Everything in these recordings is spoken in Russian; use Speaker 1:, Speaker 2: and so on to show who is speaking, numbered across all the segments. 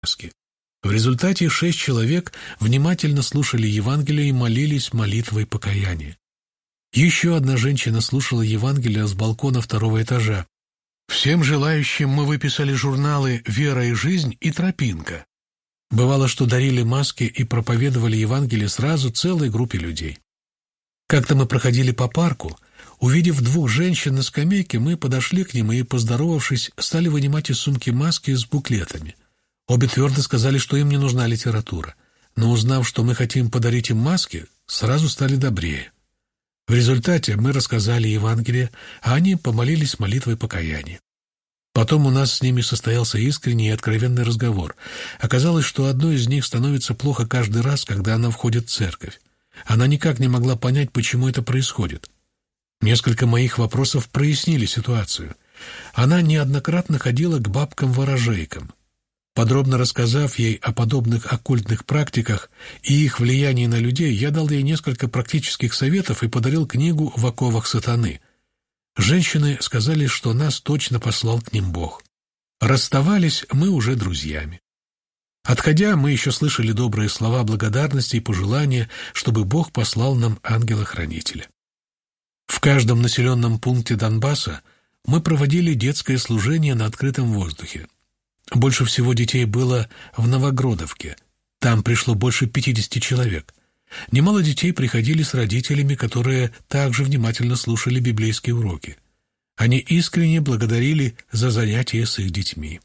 Speaker 1: маски. В результате 6 человек внимательно слушали Евангелие и молились молитвой покаяния. Еще одна женщина слушала Евангелие с балкона 2-го этажа. Всем желающим мы выписали журналы «Вера и жизнь» и «Тропинка». Бывало, что дарили маски и проповедовали Евангелие сразу целой группе людей. Как-то мы проходили по парку. Увидев 2 женщин на скамейке, мы подошли к ним и, поздоровавшись, стали вынимать из сумки маски с буклетами. Обе твердо сказали, что им не нужна литература, но, узнав, что мы хотим подарить им маски, сразу стали добрее. В результате мы рассказали Евангелие, а они помолились молитвой покаяния. Потом у нас с ними состоялся искренний и откровенный разговор. Оказалось, что одной из них становится плохо каждый раз, когда она входит в церковь. Она никак не могла понять, почему это происходит. Несколько моих вопросов прояснили ситуацию. Она неоднократно ходила к бабкам-ворожейкам. Подробно рассказав ей о подобных оккультных практиках и их влиянии на людей, я дал ей несколько практических советов и подарил книгу «В оковах сатаны». Женщины сказали, что нас точно послал к ним Бог. Расставались мы уже друзьями. Отходя, мы еще слышали добрые слова благодарности и пожелания, чтобы Бог послал нам ангела-хранителя. В каждом населенном пункте Донбасса мы проводили детское служение на открытом воздухе. Больше всего детей было в Новогродовке. Там пришло больше 50 человек. Немало детей приходили с родителями, которые также внимательно слушали библейские уроки. Они искренне благодарили за занятия с их детьми.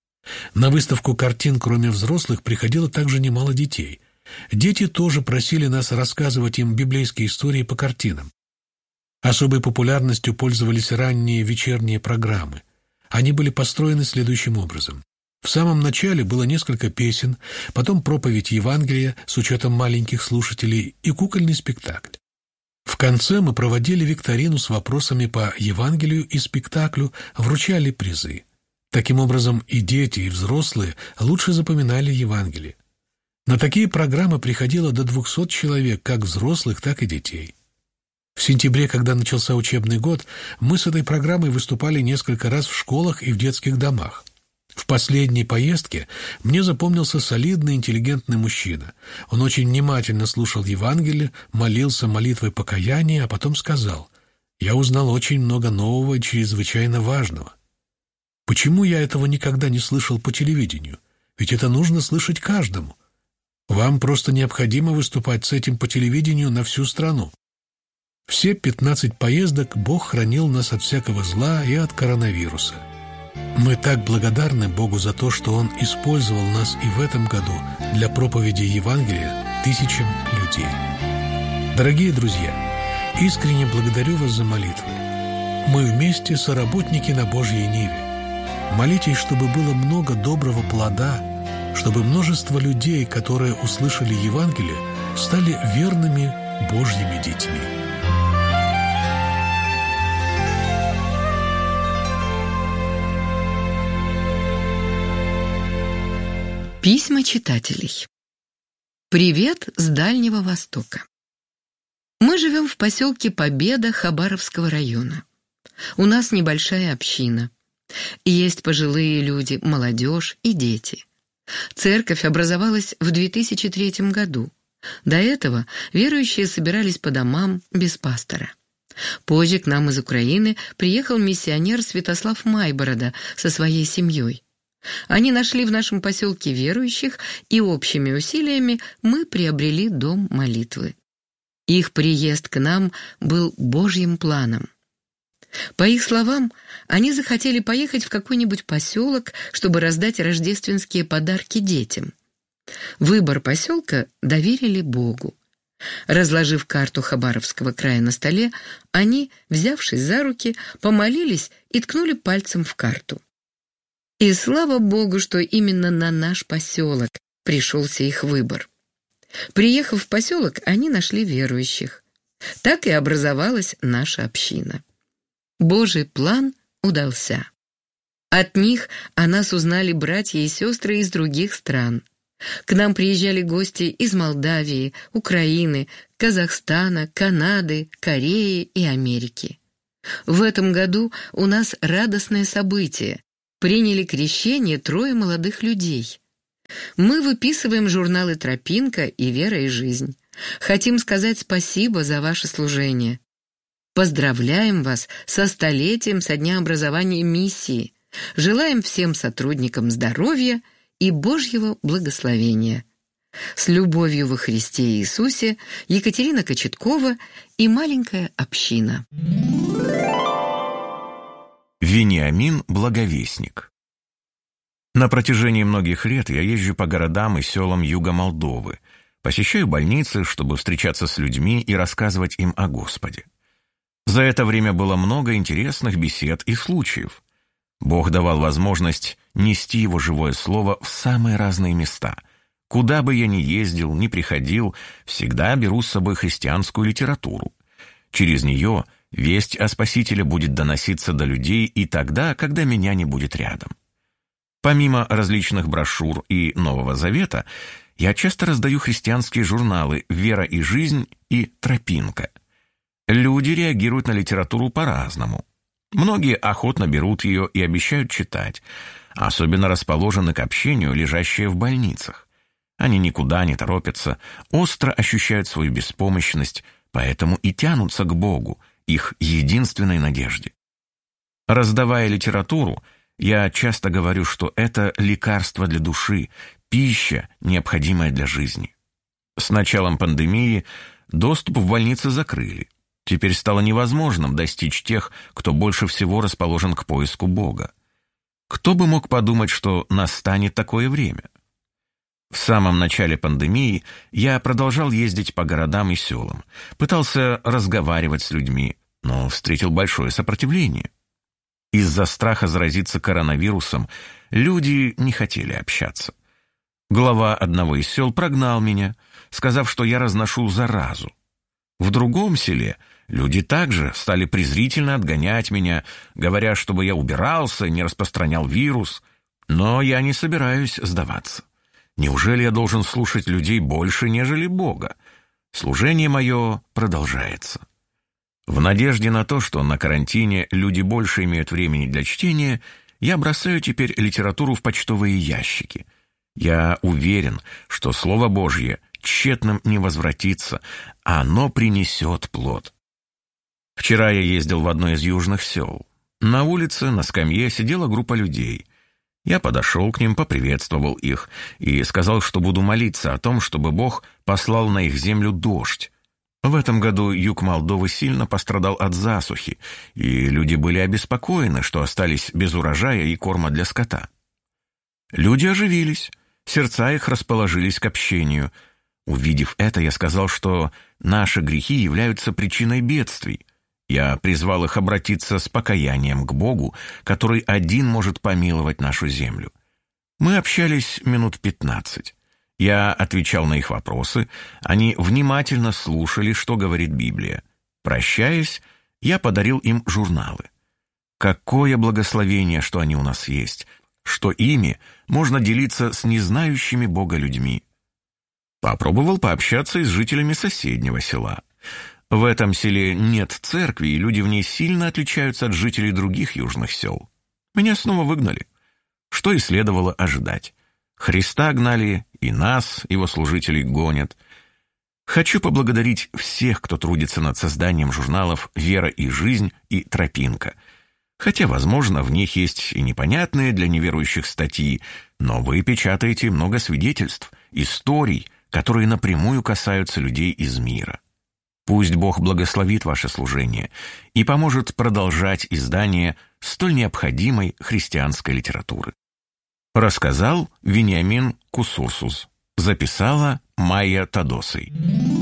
Speaker 1: На выставку картин, кроме взрослых, приходило также немало детей. Дети тоже просили нас рассказывать им библейские истории по картинам. Особой популярностью пользовались ранние вечерние программы. Они были построены следующим образом. В самом начале было несколько песен, потом проповедь Евангелия с учетом маленьких слушателей и кукольный спектакль. В конце мы проводили викторину с вопросами по Евангелию и спектаклю, вручали призы. Таким образом, и дети, и взрослые лучше запоминали Евангелие. На такие программы приходило до 200 человек, как взрослых, так и детей. В сентябре, когда начался учебный год, мы с этой программой выступали несколько раз в школах и в детских домах. В последней поездке мне запомнился солидный, интеллигентный мужчина. Он очень внимательно слушал Евангелие, молился молитвой покаяния, а потом сказал: «Я узнал очень много нового и чрезвычайно важного. Почему я этого никогда не слышал по телевидению? Ведь это нужно слышать каждому. Вам просто необходимо выступать с этим по телевидению на всю страну». Все 15 поездок Бог хранил нас от всякого зла и от коронавируса. Мы так благодарны Богу за то, что Он использовал нас и в этом году для проповеди Евангелия тысячам людей. Дорогие друзья, искренне благодарю вас за молитвы. Мы вместе соработники на Божьей ниве. Молитесь, чтобы было много доброго плода, чтобы множество людей, которые услышали Евангелие, стали верными Божьими детьми.
Speaker 2: Письма читателей. Привет с Дальнего Востока. Мы живем в поселке Победа Хабаровского района. У нас небольшая община. Есть пожилые люди, молодежь и дети. Церковь образовалась в 2003 году. До этого верующие собирались по домам без пастора. Позже к нам из Украины приехал миссионер Святослав Майборода со своей семьей. Они нашли в нашем поселке верующих, и общими усилиями мы приобрели дом молитвы. Их приезд к нам был Божьим планом. По их словам, они захотели поехать в какой-нибудь поселок, чтобы раздать рождественские подарки детям. Выбор поселка доверили Богу. Разложив карту Хабаровского края на столе, они, взявшись за руки, помолились и ткнули пальцем в карту. И слава Богу, что именно на наш поселок пришелся их выбор. Приехав в поселок, они нашли верующих. Так и образовалась наша община. Божий план удался. От них о нас узнали братья и сестры из других стран. К нам приезжали гости из Молдавии, Украины, Казахстана, Канады, Кореи и Америки. В этом году у нас радостное событие. Приняли крещение 3 молодых людей. Мы выписываем журналы «Тропинка» и «Вера и жизнь». Хотим сказать спасибо за ваше служение. Поздравляем вас со столетием со дня образования миссии. Желаем всем сотрудникам здоровья и Божьего благословения. С любовью во Христе Иисусе, Екатерина Кочеткова и маленькая община.
Speaker 3: Вениамин Благовестник. На протяжении многих лет я езжу по городам и селам юга Молдовы, посещаю больницы, чтобы встречаться с людьми и рассказывать им о Господе. За это время было много интересных бесед и случаев. Бог давал возможность нести Его живое слово в самые разные места. Куда бы я ни ездил, ни приходил, всегда беру с собой христианскую литературу. Через нее весть о Спасителе будет доноситься до людей и тогда, когда меня не будет рядом. Помимо различных брошюр и Нового Завета, я часто раздаю христианские журналы «Вера и жизнь» и «Тропинка». Люди реагируют на литературу по-разному. Многие охотно берут ее и обещают читать, особенно расположены к общению, лежащие в больницах. Они никуда не торопятся, остро ощущают свою беспомощность, поэтому и тянутся к Богу, их единственной надежде. Раздавая литературу, я часто говорю, что это лекарство для души, пища, необходимая для жизни. С началом пандемии доступ в больницы закрыли. Теперь стало невозможным достичь тех, кто больше всего расположен к поиску Бога. Кто бы мог подумать, что настанет такое время? В самом начале пандемии я продолжал ездить по городам и селам, пытался разговаривать с людьми, но встретил большое сопротивление. Из-за страха заразиться коронавирусом люди не хотели общаться. Глава одного из сел прогнал меня, сказав, что я разношу заразу. В другом селе люди также стали презрительно отгонять меня, говоря, чтобы я убирался и не распространял вирус, но я не собираюсь сдаваться. Неужели я должен слушать людей больше, нежели Бога? Служение мое продолжается. В надежде на то, что на карантине люди больше имеют времени для чтения, я бросаю теперь литературу в почтовые ящики. Я уверен, что Слово Божье тщетным не возвратится, а оно принесет плод. Вчера я ездил в одно из южных сел. На улице, на скамье сидела группа людей. Я подошел к ним, поприветствовал их и сказал, что буду молиться о том, чтобы Бог послал на их землю дождь. В этом году юг Молдовы сильно пострадал от засухи, и люди были обеспокоены, что остались без урожая и корма для скота. Люди оживились, сердца их расположились к общению. Увидев это, я сказал, что наши грехи являются причиной бедствий. Я призвал их обратиться с покаянием к Богу, который один может помиловать нашу землю. Мы общались минут 15. Я отвечал на их вопросы, они внимательно слушали, что говорит Библия. Прощаясь, я подарил им журналы. Какое благословение, что они у нас есть, что ими можно делиться с незнающими Бога людьми. Попробовал пообщаться и с жителями соседнего села. В этом селе нет церкви, и люди в ней сильно отличаются от жителей других южных сел. Меня снова выгнали. Что и следовало ожидать. Христа гнали, и нас, его служителей, гонят. Хочу поблагодарить всех, кто трудится над созданием журналов «Вера и жизнь» и «Тропинка». Хотя, возможно, в них есть и непонятные для неверующих статьи, но вы печатаете много свидетельств, историй, которые напрямую касаются людей из мира. Пусть Бог благословит ваше служение и поможет продолжать издание столь необходимой христианской литературы. Рассказал Вениамин Кусурсус. Записала Майя Тадосой.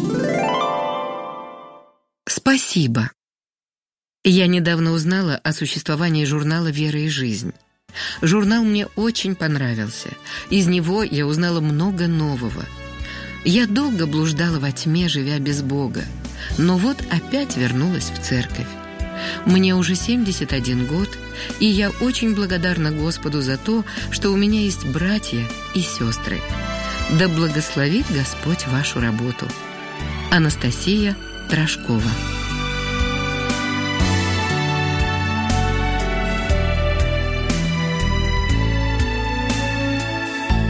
Speaker 2: Спасибо. Я недавно узнала о существовании журнала «Вера и жизнь». Журнал мне очень понравился. Из него я узнала много нового. Я долго блуждала во тьме, живя без Бога. Но вот опять вернулась в церковь. Мне уже 71 год, и я очень благодарна Господу за то, что у меня есть братья и сестры. Да благословит Господь вашу работу. Анастасия Трошкова.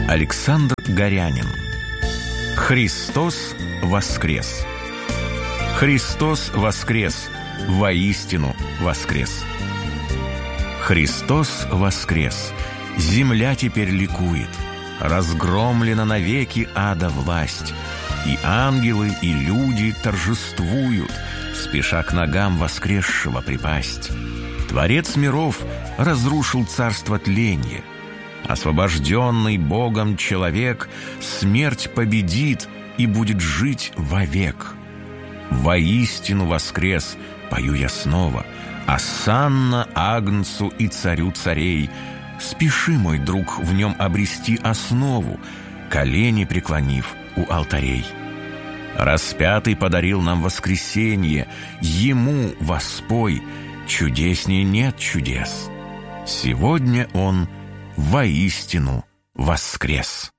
Speaker 3: Александр Горянин. Христос воскрес! Христос воскрес! Воистину воскрес! Христос воскрес! Земля теперь ликует, разгромлена навеки ада власть, и ангелы, и люди торжествуют, спеша к ногам воскресшего припасть. Творец миров разрушил царство тленья. Освобожденный Богом человек смерть победит и будет жить вовек. Воистину воскрес, пою я снова, осанна Агнцу и Царю царей. Спеши, мой друг, в нем обрести основу, колени преклонив у алтарей. Распятый подарил нам воскресенье, ему воспой, чудеснее нет чудес. Сегодня он воистину воскрес!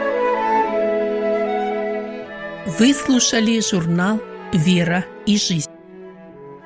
Speaker 4: Вы слушали журнал «Вера и жизнь».